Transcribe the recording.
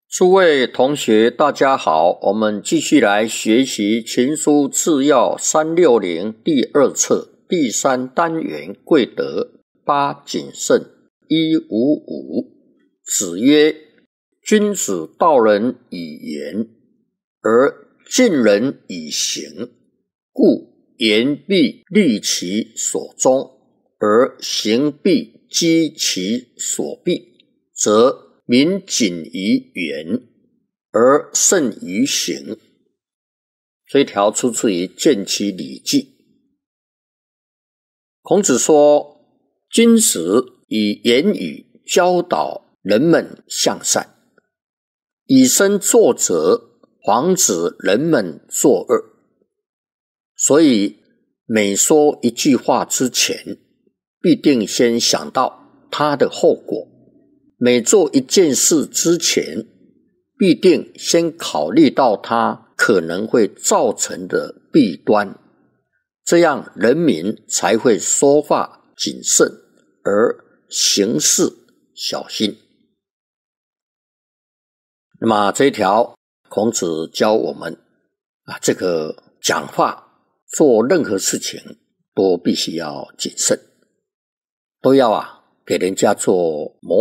诸位同学大家好，我们继续来学习群书治要360第二册第3单元贵德8谨慎155。子曰：君子道人以言，而近人以行，故言必立其所终，而行必击其所避，则民谨于言，而慎于行。这一条出自于《见其礼记》。孔子说，君子以言语教导人们向善，以身作则，防止人们作恶。所以每说一句话之前，必定先想到它的后果；每做一件事之前，必定先考虑到它可能会造成的弊端，这样人民才会说话谨慎，而行事小心。那么这一条，孔子教我们这个讲话做任何事情都必须要谨慎，都要给人家做模